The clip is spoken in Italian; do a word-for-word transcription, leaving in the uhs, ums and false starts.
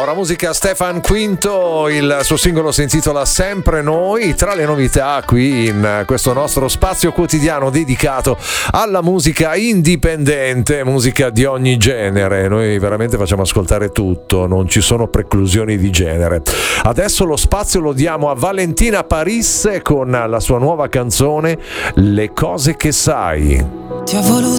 ora musica Stefan Quinto, il suo singolo si intitola Sempre Noi, tra le novità qui in questo nostro spazio quotidiano dedicato alla musica indipendente, musica di ogni genere. Noi veramente facciamo ascoltare tutto, non ci sono preclusioni di genere. Adesso lo spazio lo diamo a Valentina Parisse con la sua nuova canzone Le cose che sai. Ti ho voluto